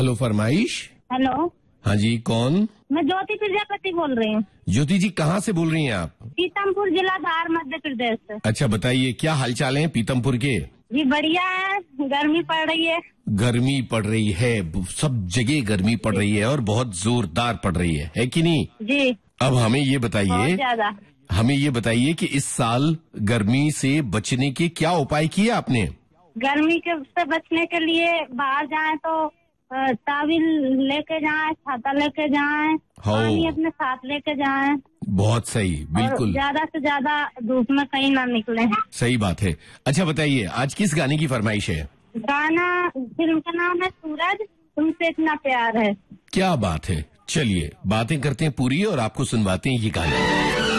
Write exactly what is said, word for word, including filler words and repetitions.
Hello, फरमाइश। Hello. हाँ जी, कौन? मैं ज्योति प्रजापति बोल रही हूँ। ज्योति जी, कहाँ से बोल रही हैं आप? पीतमपुर जिला धार, मध्य प्रदेश से। अच्छा, बताइए क्या हालचाल है पीतमपुर के? जी बढ़िया है, गर्मी पड़ रही है। गर्मी पड़ रही है, सब जगह गर्मी पड़ रही है और बहुत जोरदार पड़ रही है, है कि नहीं? जी। अब हमें ये बताइए, ज्यादा हमें ये बताइए कि इस साल गर्मी से बचने के क्या उपाय किए आपने? गर्मी के से बचने के लिए बाहर जाएं तो तावील लेके जाएं, छाता लेके जाएं, पानी अपने साथ लेके जाएं। बहुत सही, बिल्कुल। ज्यादा से ज्यादा धूप में कहीं ना निकले। सही बात है। अच्छा बताइए, आज किस गाने की फरमाइश है? गाना, फिल्म का नाम है सूरज, तुमसे इतना प्यार है। क्या बात है। चलिए बातें करते हैं पूरी और आपको सुनवाते हैं ये गाना।